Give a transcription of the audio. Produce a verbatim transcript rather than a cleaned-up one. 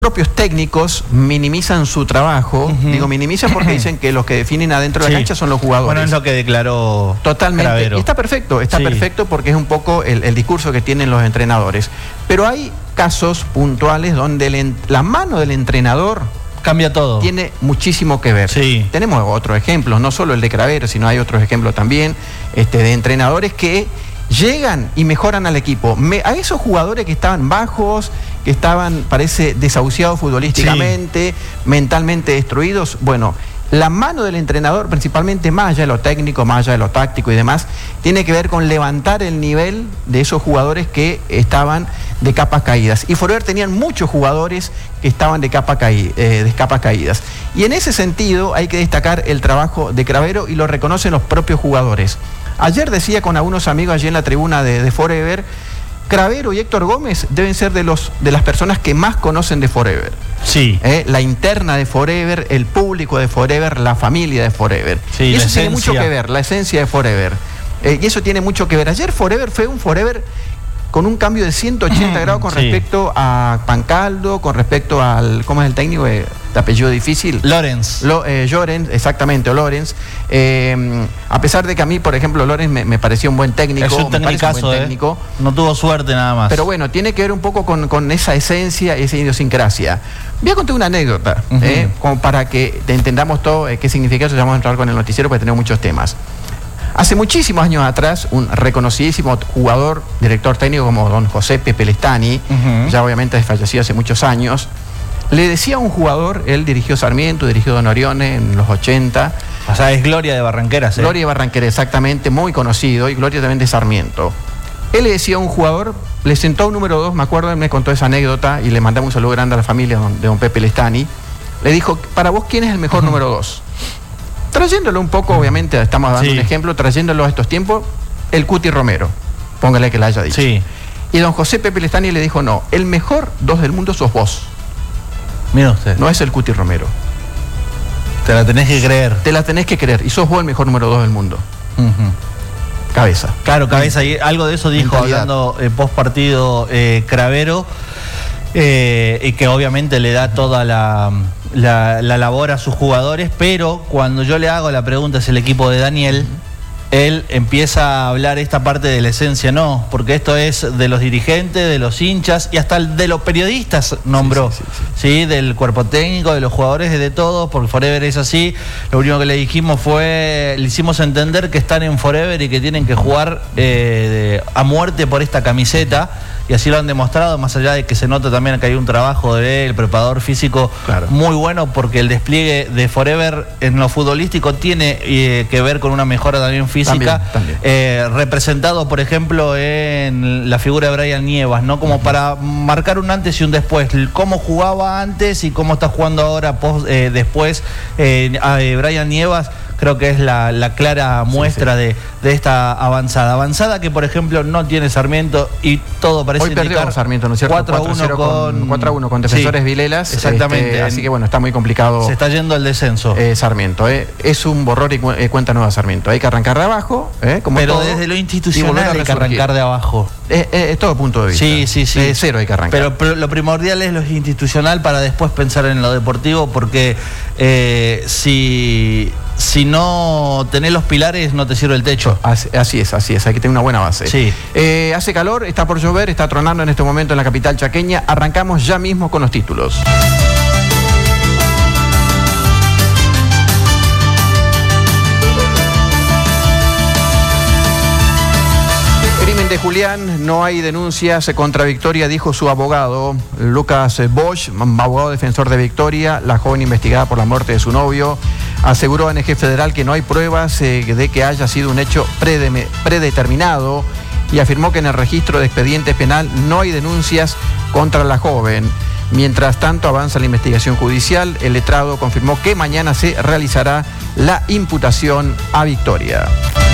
propios técnicos minimizan su trabajo. Uh-huh. Digo minimizan porque dicen que los que definen adentro de la sí. cancha son los jugadores. Bueno, es lo que declaró totalmente. Cravero. Y está perfecto, está sí. perfecto porque es un poco el, el discurso que tienen los entrenadores. Pero hay casos puntuales donde el, la mano del entrenador cambia todo. Tiene muchísimo que ver. Sí. Tenemos otros ejemplos, no solo el de Cravero, sino hay otros ejemplos también este, de entrenadores que llegan y mejoran al equipo. Me, a esos jugadores que estaban bajos, que estaban, parece, desahuciados futbolísticamente, sí. mentalmente destruidos, bueno, la mano del entrenador, principalmente más allá de lo técnico, más allá de lo táctico y demás, tiene que ver con levantar el nivel de esos jugadores que estaban de capas caídas. Y Forever tenían muchos jugadores que estaban de, capa caí, eh, de capas caídas. Y en ese sentido hay que destacar el trabajo de Cravero y lo reconocen los propios jugadores. Ayer decía con algunos amigos allí en la tribuna de, de Forever, Cravero y Héctor Gómez deben ser de, los, de las personas que más conocen de Forever. Sí. ¿Eh? La interna de Forever, el público de Forever, la familia de Forever. Sí, y eso tiene mucho que ver, la esencia de Forever. Eh, y eso tiene mucho que ver. Ayer Forever fue un Forever con un cambio de ciento ochenta grados con sí. respecto a Pancaldo, con respecto al, ¿cómo es el técnico de, de apellido difícil? Lorenz. Lo, eh, Llorens, exactamente, o Lorenz. Eh, a pesar de que a mí, por ejemplo, Lorenz me, me pareció un buen técnico. Es un técnico, eh. técnico. No tuvo suerte nada más. Pero bueno, tiene que ver un poco con, con esa esencia y esa idiosincrasia. Voy a contar una anécdota, uh-huh. eh, como para que entendamos todo eh, qué significa eso. Ya vamos a entrar con el noticiero porque tenemos muchos temas. Hace muchísimos años atrás, un reconocidísimo jugador, director técnico como don José Pepe Lestani, uh-huh. ya obviamente desfallecido hace muchos años, le decía a un jugador, él dirigió Sarmiento, dirigió Don Orione en los ochenta. O sea, es Gloria de Barranqueras, ¿eh? Gloria de Barranqueras, exactamente, muy conocido, y Gloria también de Sarmiento. Él le decía a un jugador, le sentó un número dos, me acuerdo, él me contó esa anécdota, y le mandamos un saludo grande a la familia de don Pepe Lestani. Le dijo, para vos, ¿quién es el mejor uh-huh. número dos? Trayéndolo un poco, obviamente, estamos dando sí. un ejemplo, trayéndolo a estos tiempos, el Cuti Romero, póngale que le haya dicho. Sí. Y don José Pepe Lestani le dijo, no, el mejor dos del mundo sos vos. Mira usted. No es el Cuti Romero. Te la tenés que creer. Te la tenés que creer, y sos vos el mejor número dos del mundo. Uh-huh. Cabeza. Claro, cabeza, y algo de eso dijo hablando eh, post partido eh, Cravero, eh, y que obviamente le da toda la... La, la labor a sus jugadores, pero cuando yo le hago la pregunta es el equipo de Daniel, él empieza a hablar esta parte de la esencia, no, porque esto es de los dirigentes, de los hinchas y hasta de los periodistas nombró, sí, sí, sí, sí. ¿sí? Del cuerpo técnico, de los jugadores, de todos, porque Forever es así. Lo único que le dijimos fue, le hicimos entender que están en Forever y que tienen que jugar eh, de, a muerte por esta camiseta. Y así lo han demostrado, más allá de que se nota también que hay un trabajo del preparador físico claro. muy bueno, porque el despliegue de Forever en lo futbolístico tiene eh, que ver con una mejora también física, también, también. Eh, representado, por ejemplo, en la figura de Brian Nievas, ¿no? Como uh-huh. para marcar un antes y un después, cómo jugaba antes y cómo está jugando ahora post, eh, después eh, eh, Brian Nievas. Creo que es la, la clara muestra sí, sí. De, de esta avanzada. Avanzada que, por ejemplo, no tiene Sarmiento y todo parece hoy indicar... Hoy perdió Sarmiento, ¿no es cierto? cuatro a uno con... cuatro a uno con Defensores sí, Vilelas. Exactamente. Este, así que, bueno, está muy complicado. Se está yendo el descenso. Eh, Sarmiento. Eh. Es un borrón y cu eh, cuenta nueva Sarmiento. Hay que arrancar de abajo. Eh, como Pero todo, desde lo institucional hay que arrancar de abajo. Eh, eh, es todo punto de vista. Sí, sí, sí. De cero hay que arrancar. Pero, pero lo primordial es lo institucional para después pensar en lo deportivo, porque eh, si... Si no tenés los pilares, no te sirve el techo. Así, así es, así es. Hay que tener una buena base. Sí. Eh, hace calor, está por llover, está tronando en este momento en la capital chaqueña. Arrancamos ya mismo con los títulos. Crimen de Julián, no hay denuncias contra Victoria, dijo su abogado, Lucas Bosch, abogado defensor de Victoria, la joven investigada por la muerte de su novio. Aseguró a N G Federal que no hay pruebas eh, de que haya sido un hecho predeterminado y afirmó que en el registro de expediente penal no hay denuncias contra la joven. Mientras tanto avanza la investigación judicial, el letrado confirmó que mañana se realizará la imputación a Victoria.